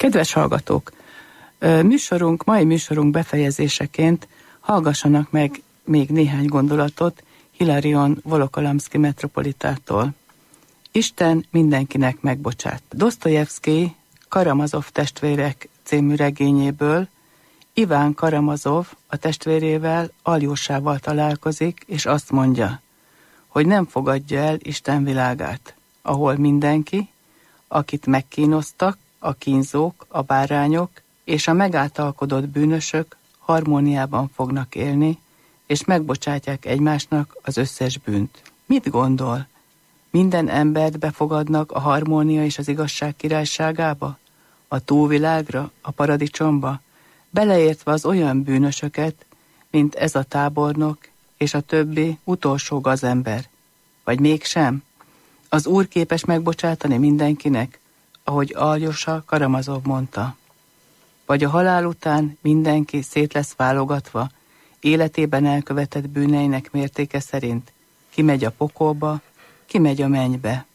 Kedves hallgatók! Mai műsorunk befejezéseként hallgassanak meg még néhány gondolatot Hilarion Volokolamszky metropolitától. Isten mindenkinek megbocsát. Dosztojevszkij Karamazov testvérek című regényéből Iván Karamazov a testvérével, Aljósával találkozik, és azt mondja, hogy nem fogadja el Isten világát, ahol mindenki, akit megkínoztak, a kínzók, a bárányok és a megáltalkodott bűnösök harmóniában fognak élni, és megbocsátják egymásnak az összes bűnt. Mit gondol? Minden embert befogadnak a harmónia és az igazság királyságába? A túlvilágra, a paradicsomba? Beleértve az olyan bűnösöket, mint ez a tábornok és a többi utolsó gazember. Vagy mégsem? Az Úr képes megbocsátani mindenkinek, ahogy Aljosa Karamazov mondta. Vagy a halál után mindenki szét lesz válogatva, életében elkövetett bűneinek mértéke szerint, ki megy a pokolba, ki megy a mennybe.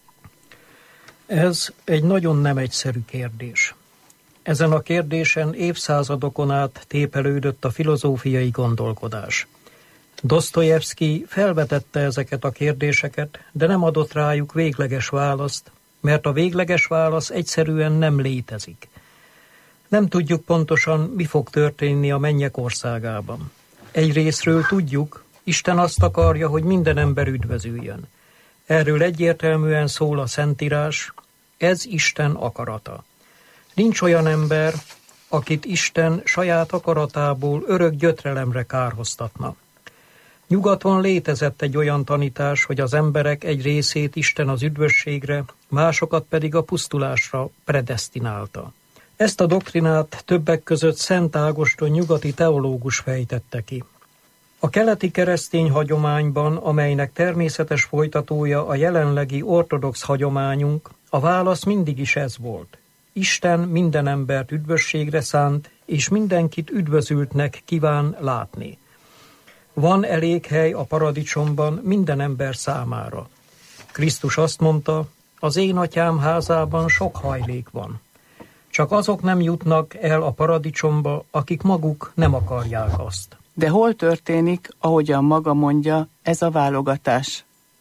Ez egy nagyon nem egyszerű kérdés. Ezen a kérdésen évszázadokon át tépelődött a filozófiai gondolkodás. Dosztojevszkij felvetette ezeket a kérdéseket, de nem adott rájuk végleges választ, mert a végleges válasz egyszerűen nem létezik. Nem tudjuk pontosan, mi fog történni a mennyek országában. Egyrészről tudjuk, Isten azt akarja, hogy minden ember üdvözüljön. Erről egyértelműen szól a Szentírás, ez Isten akarata. Nincs olyan ember, akit Isten saját akaratából örök gyötrelemre kárhoztatna. Nyugaton létezett egy olyan tanítás, hogy az emberek egy részét Isten az üdvösségre, másokat pedig a pusztulásra predesztinálta. Ezt a doktrinát többek között Szent Ágoston nyugati teológus fejtette ki. A keleti keresztény hagyományban, amelynek természetes folytatója a jelenlegi ortodox hagyományunk, a válasz mindig is ez volt. Isten minden embert üdvösségre szánt, és mindenkit üdvözültnek kíván látni. Van elég hely a paradicsomban minden ember számára. Krisztus azt mondta, az én atyám házában sok hajlék van. Csak azok nem jutnak el a paradicsomba, akik maguk nem akarják azt. De hol történik, ahogyan maga mondja, ez a válogatás?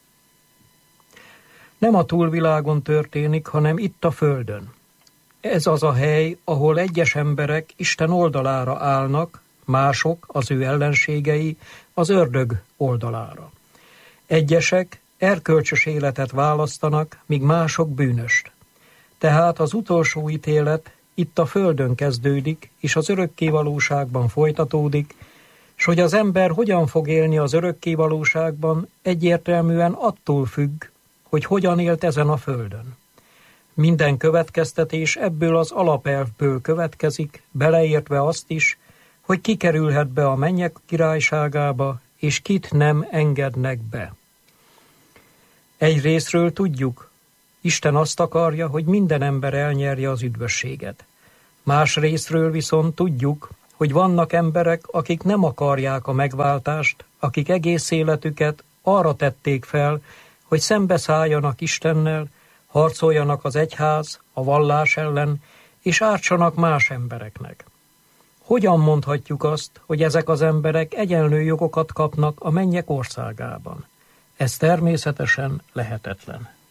Nem a túlvilágon történik, hanem itt a földön. Ez az a hely, ahol egyes emberek Isten oldalára állnak, mások, az ő ellenségei, az ördög oldalára. Egyesek erkölcsös életet választanak, míg mások bűnöst. Tehát az utolsó ítélet itt a földön kezdődik, és az örökkévalóságban folytatódik, és hogy az ember hogyan fog élni az örökkévalóságban, egyértelműen attól függ, hogy hogyan élt ezen a földön. Minden következtetés ebből az alapelvből következik, beleértve azt is, hogy ki kerülhet be a mennyek királyságába, és kit nem engednek be. Egyrészről tudjuk, Isten azt akarja, hogy minden ember elnyerje az üdvösséget. Másrészről viszont tudjuk, hogy vannak emberek, akik nem akarják a megváltást, akik egész életüket arra tették fel, hogy szembeszálljanak Istennel, harcoljanak az egyház, a vallás ellen, és ártsanak más embereknek. Hogyan mondhatjuk azt, hogy ezek az emberek egyenlő jogokat kapnak a mennyek országában? Ez természetesen lehetetlen.